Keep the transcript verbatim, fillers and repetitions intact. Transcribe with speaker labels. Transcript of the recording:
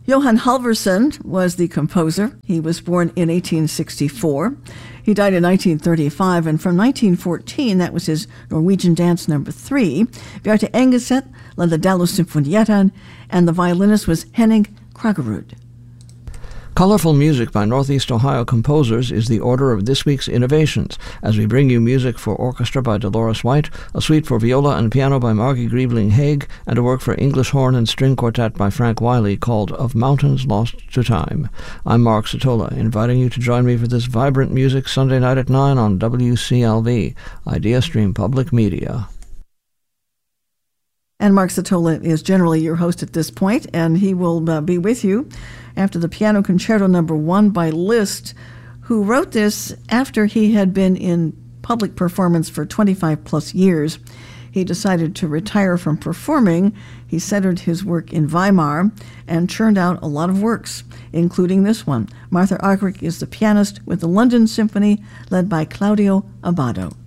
Speaker 1: Johann Halvorsen was the composer. He was born in eighteen sixty-four. He died in nineteen thirty-five, and from nineteen fourteen, that was his Norwegian dance number three. Bjarte Engeset led the Dallo Symfonietta, and the violinist was Henning Kragerud.
Speaker 2: Colorful music by Northeast Ohio composers is the order of this week's innovations, as we bring you music for orchestra by Dolores White, a suite for viola and piano by Margie Griebling-Haig, and a work for English horn and string quartet by Frank Wiley called Of Mountains Lost to Time. I'm Mark Satola, inviting you to join me for this vibrant music Sunday night at nine on W C L V, Idea Stream Public Media.
Speaker 1: And Mark Satola is generally your host at this point, and he will uh, be with you after the Piano Concerto Number One by Liszt, who wrote this after he had been in public performance for twenty-five plus years. He decided to retire from performing. He centered his work in Weimar and churned out a lot of works, including this one. Martha Argerich is the pianist with the London Symphony, led by Claudio Abbado.